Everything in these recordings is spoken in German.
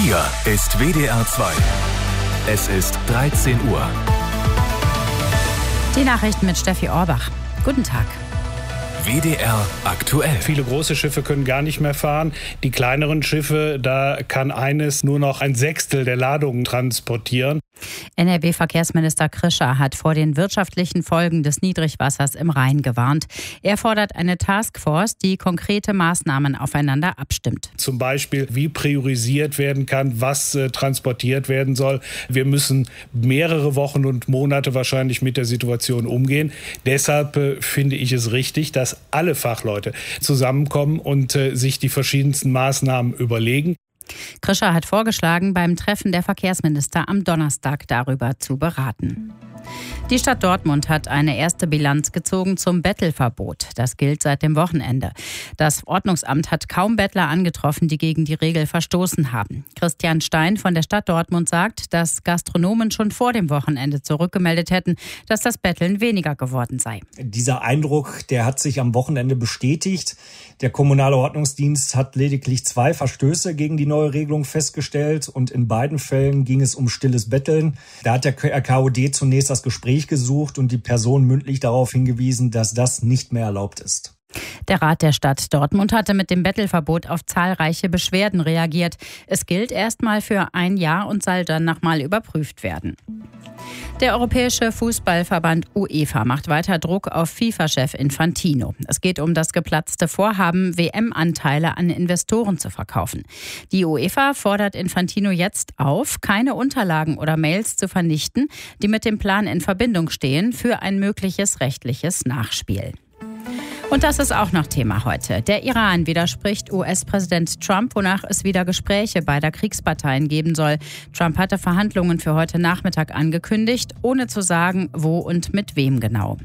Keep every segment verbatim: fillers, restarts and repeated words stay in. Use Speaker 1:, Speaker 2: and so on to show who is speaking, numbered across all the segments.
Speaker 1: Hier ist W D R zwei. Es ist dreizehn Uhr.
Speaker 2: Die Nachrichten mit Steffi Orbach. Guten Tag.
Speaker 1: W D R aktuell.
Speaker 3: Viele große Schiffe können gar nicht mehr fahren. Die kleineren Schiffe, da kann eines nur noch ein Sechstel der Ladungen transportieren.
Speaker 2: N R W-Verkehrsminister Krischer hat vor den wirtschaftlichen Folgen des Niedrigwassers im Rhein gewarnt. Er fordert eine Taskforce, die konkrete Maßnahmen aufeinander abstimmt.
Speaker 3: Zum Beispiel, wie priorisiert werden kann, was äh, transportiert werden soll. Wir müssen mehrere Wochen und Monate wahrscheinlich mit der Situation umgehen. Deshalb äh, finde ich es richtig, dass alle Fachleute zusammenkommen und äh, sich die verschiedensten Maßnahmen überlegen.
Speaker 2: Krischer hat vorgeschlagen, beim Treffen der Verkehrsminister am Donnerstag darüber zu beraten. Die Stadt Dortmund hat eine erste Bilanz gezogen zum Bettelverbot. Das gilt seit dem Wochenende. Das Ordnungsamt hat kaum Bettler angetroffen, die gegen die Regel verstoßen haben. Christian Stein von der Stadt Dortmund sagt, dass Gastronomen schon vor dem Wochenende zurückgemeldet hätten, dass das Betteln weniger geworden sei.
Speaker 4: Dieser Eindruck, der hat sich am Wochenende bestätigt. Der kommunale Ordnungsdienst hat lediglich zwei Verstöße gegen die neue Regelung festgestellt und in beiden Fällen ging es um stilles Betteln. Da hat der K O D zunächst das Gespräch gesucht und die Person mündlich darauf hingewiesen, dass das nicht mehr erlaubt ist.
Speaker 2: Der Rat der Stadt Dortmund hatte mit dem Bettelverbot auf zahlreiche Beschwerden reagiert. Es gilt erstmal für ein Jahr und soll dann nochmal überprüft werden. Der Europäische Fußballverband UEFA macht weiter Druck auf FIFA-Chef Infantino. Es geht um das geplatzte Vorhaben, W M-Anteile an Investoren zu verkaufen. Die UEFA fordert Infantino jetzt auf, keine Unterlagen oder Mails zu vernichten, die mit dem Plan in Verbindung stehen für ein mögliches rechtliches Nachspiel. Und das ist auch noch Thema heute. Der Iran widerspricht U S-Präsident Trump, wonach es wieder Gespräche beider Kriegsparteien geben soll. Trump hatte Verhandlungen für heute Nachmittag angekündigt, ohne zu sagen, wo und mit wem genau.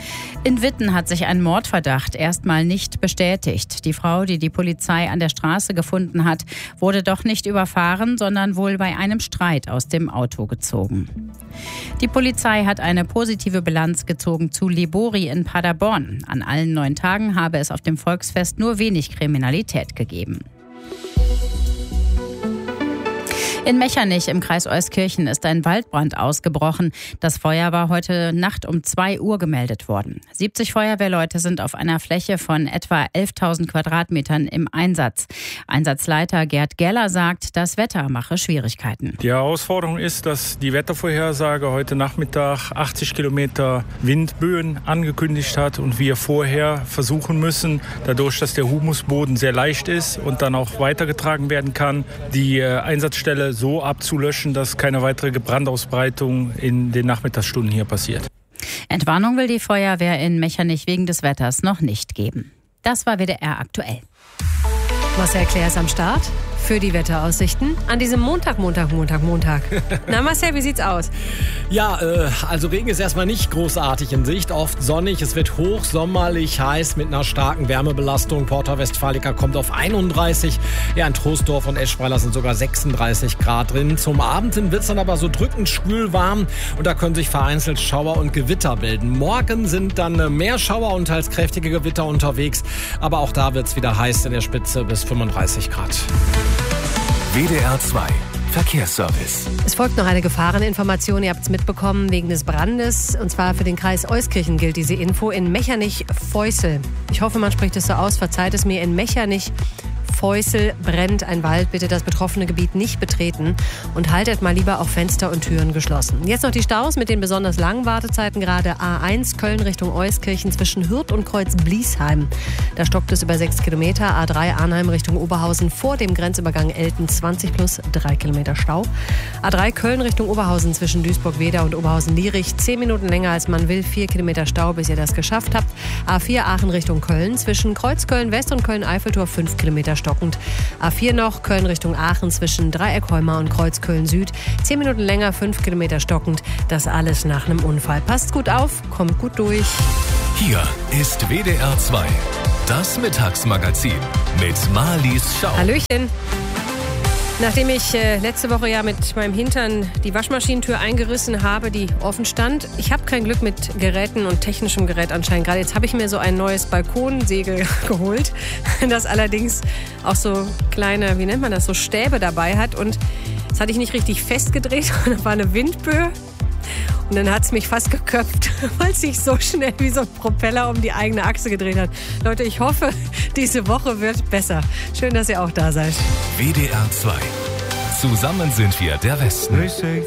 Speaker 2: In Witten hat sich ein Mordverdacht erstmal nicht bestätigt. Die Frau, die die Polizei an der Straße gefunden hat, wurde doch nicht überfahren, sondern wohl bei einem Streit aus dem Auto gezogen. Die Polizei hat eine positive Bilanz gezogen zu Libori in Paderborn. An allen neun Tagen habe es auf dem Volksfest nur wenig Kriminalität gegeben. In Mechernich im Kreis Euskirchen ist ein Waldbrand ausgebrochen. Das Feuer war heute Nacht um zwei Uhr gemeldet worden. siebzig Feuerwehrleute sind auf einer Fläche von etwa elftausend Quadratmetern im Einsatz. Einsatzleiter Gerd Geller sagt, das Wetter mache Schwierigkeiten.
Speaker 5: Die Herausforderung ist, dass die Wettervorhersage heute Nachmittag achtzig Kilometer Windböen angekündigt hat und wir vorher versuchen müssen, dadurch, dass der Humusboden sehr leicht ist und dann auch weitergetragen werden kann, die Einsatzstelle so abzulöschen, dass keine weitere Brandausbreitung in den Nachmittagsstunden hier passiert.
Speaker 2: Entwarnung will die Feuerwehr in Mechernich wegen des Wetters noch nicht geben. Das war W D R aktuell.
Speaker 6: Marcel Claire ist am Start für die Wetteraussichten an diesem Montag, Montag, Montag, Montag. Na Marcel, wie sieht's aus?
Speaker 7: Ja, äh, also Regen ist erstmal nicht großartig in Sicht, oft sonnig, es wird hochsommerlich heiß mit einer starken Wärmebelastung. Porta Westfalica kommt auf einunddreißig, ja in Troisdorf und Eschweiler sind sogar sechsunddreißig Grad drin. Zum Abend hin wird's dann aber so drückend schwül warm und da können sich vereinzelt Schauer und Gewitter bilden. Morgen sind dann mehr Schauer und teils kräftige Gewitter unterwegs, aber auch da wird's wieder heiß in der Spitze bis fünfunddreißig Grad.
Speaker 1: W D R zwei Verkehrsservice.
Speaker 6: Es folgt noch eine Gefahreninformation, ihr habt es mitbekommen, wegen des Brandes. Und zwar für den Kreis Euskirchen gilt diese Info in Mechernich-Feußel. Ich hoffe, man spricht es so aus, verzeiht es mir, in Mechernich Feußel brennt ein Wald. Bitte das betroffene Gebiet nicht betreten und haltet mal lieber auch Fenster und Türen geschlossen. Jetzt noch die Staus mit den besonders langen Wartezeiten. Gerade A eins Köln Richtung Euskirchen zwischen Hürth und Kreuz-Bliesheim. Da stockt es über sechs Kilometer. A drei Arnheim Richtung Oberhausen vor dem Grenzübergang Elten zwanzig plus drei Kilometer Stau. A drei Köln Richtung Oberhausen zwischen Duisburg-Weder und Oberhausen-Lierich. zehn Minuten länger als man will. vier Kilometer Stau, bis ihr das geschafft habt. A vier Aachen Richtung Köln zwischen Kreuzköln-West und Köln-Eiffeltor fünf Kilometer Stau. Stockend. A vier noch, Köln Richtung Aachen zwischen Dreieckholmer und Kreuzköln-Süd. Zehn Minuten länger, fünf Kilometer stockend. Das alles nach einem Unfall. Passt gut auf, kommt gut durch.
Speaker 1: Hier ist W D R zwei, das Mittagsmagazin mit Marlies Schau.
Speaker 6: Hallöchen. Nachdem ich äh, letzte Woche ja mit meinem Hintern die Waschmaschinentür eingerissen habe, die offen stand, ich habe kein Glück mit Geräten und technischem Gerät anscheinend. Gerade jetzt habe ich mir so ein neues Balkonsegel geholt, das allerdings auch so kleine, wie nennt man das, so Stäbe dabei hat. Und das hatte ich nicht richtig festgedreht und da war eine Windböe. Und dann hat es mich fast geköpft, weil es sich so schnell wie so ein Propeller um die eigene Achse gedreht hat. Leute, ich hoffe, diese Woche wird besser. Schön, dass ihr auch da seid.
Speaker 1: W D R zwei. Zusammen sind wir der Westen.